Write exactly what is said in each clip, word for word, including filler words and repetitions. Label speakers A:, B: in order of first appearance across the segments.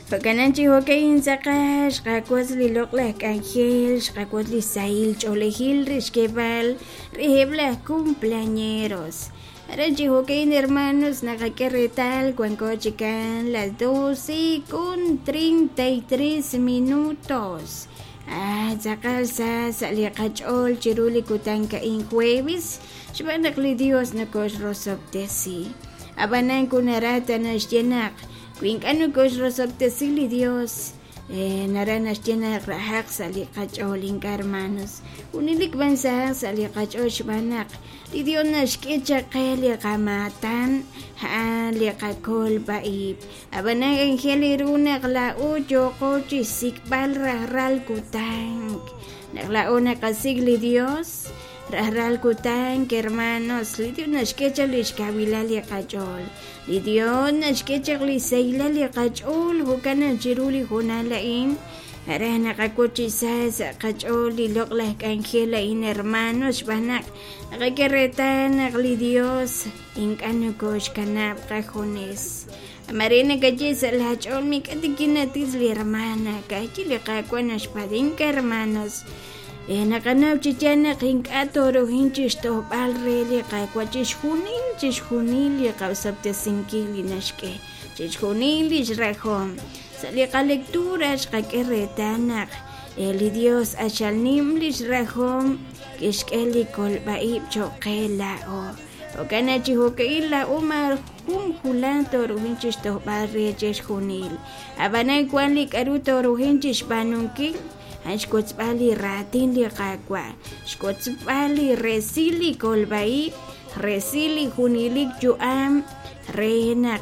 A: Hokananchi hokain sakash, kakwasli loklak angel, kakwasli sail, cholehil, rishkeval, rehebla cumpleañeros. Aranchi hokain hermanos, nakakerretal, cuancochican, las doce con treinta y tres minutos. Ah, sakalsa, saliakachol, chiruli kutanka in jueves, shbanakli Dios nakos rosok tesi. Abanan kunarata nasyenak. Kuing ano kos rosok tesili Dios, eh, naranas llena rahak sali kacholing hermanos. Unilik bansa sali kachol shbanak. Di Dios nas kecha kaya kamatan, ha li kakol baib. Abanang angeli runa kla ujo kochi sikbal rahral kutang. Nakla una kasigli Dios. Rahral kutang hermanos, li Dios nas kecha lish kabila li kachol. Li Dios nas kecha li seila li kachol, hukana jiruli hunalain. Ara nakakuchi sa sa kachol li loklah angela in hermanos banak. Nakakeretan nakli Dios, ingkano kosh kanap kajones. Amarina kachi sa lachol mi katikinatis li hermana, kachi li kakwanas padinka hermanos. E nakanap chichana king atoro hinchis to balreli kakwachish hunil chish hunil ya kausapte sinkili nashke chish hunil ish rajom sali ka lecturas kakeretanak el Dios achalnim lish rajom kishkeli kolbaib chokela o o kana chihokeila umar hum hulanto hinchis to balreli chish hunil abanay kwali karuto hinchis banunki Shkotzbali ratin li kakwa, shkotzbali resili kolbai, resili hunilik juam, renak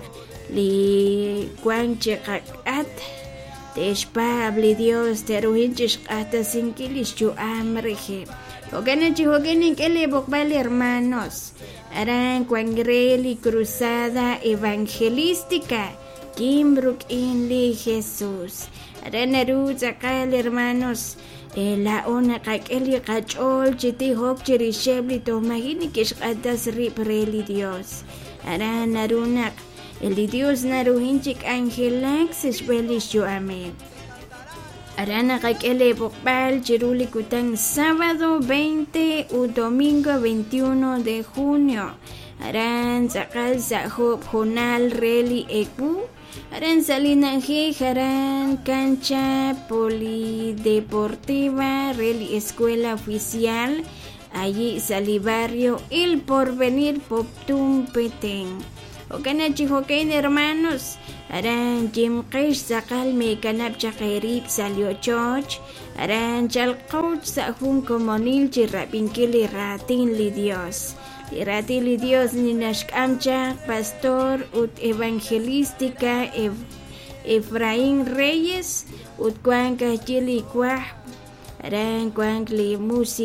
A: li guanche kakat, teshpabli Dios teruhinchish kata sinkilis juam reje. Hoganachi hoganin kele bokbali hermanos, aran cuangreli cruzada evangelística, kimbruk in li Jesús. Arenaru zakal hermanos eh, la ona kakeli kachol chiti hok chirishebli tomahini kish adas ripreli Dios. Aranarunak el Dios naruhinchik angelak sishbelis yo ame. Arana kakele bokbal chiruli kutang sábado veinte u domingo veintiuno de junio. Aran zakal zahop honal reli eku. Aran salinaje, Aran cancha polideportiva, Reli escuela oficial, allí salí barrio El Porvenir Poptum Petén. Okanachi hokein hermanos, Aran Jim Kesh sakal me kanap chakerip salió choch, Aran chalcoch sahun comonil chirrapinkili ratin li Dios. Iratili Dios ni nashkamcha pastor ut evangelística Ef, Efraín Reyes ut cuanca chili cuaj aran cuancli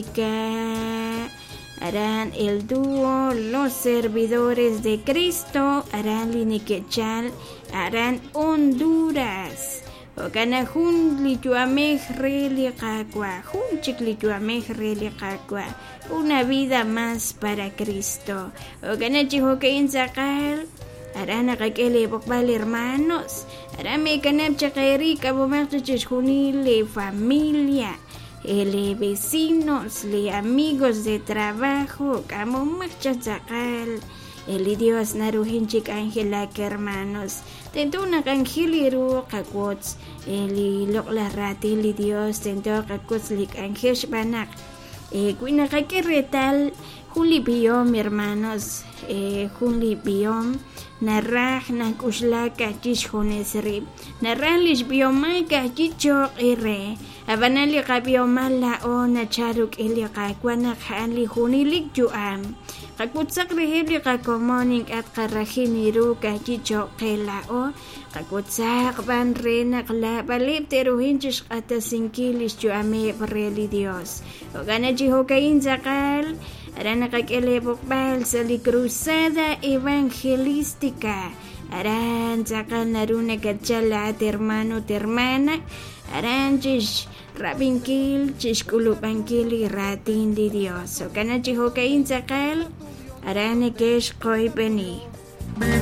A: música aran el dúo los servidores de Cristo aran liniquechal aran Honduras Okana hun lichuamej reli kakwa, hun chik lichuamej reli kakwa, una vida más para Cristo. Okana chihokein sakal, arana kakele bokbal hermanos, arame kanap chakeri kabomakto chishunile familia, le vecinos, le amigos de trabajo, kamomakcha sakal. El Dios naruhinchik angela hermanos. Tento na kanghiliru kakwots. El lokla rati li Dios tento kakwots lik anghesh banak. Eh kuina kakiretal huli biom hermanos. Eh huli biom naraj na kuslaka chishhonesri. Naralish bioma ka chicho ere. Abanali ka bioma la ona charuk ili kakwana khali hunilik juam. Kakutsak reheli kakomoning at karahiniru kachicho kelao. Kakutsak ban rena kla balip teruhinchis kata sinkilis juame pereli Dios. Ogana jihokain zakal. Arana kakele bokbal sali cruzada evangelística. Aran zakal naruna kachala hermano hermana. Aran chish rabinkil chish kulupankili ratin di Dios. Ogana jihokain zakal. Arane kesh koi beni.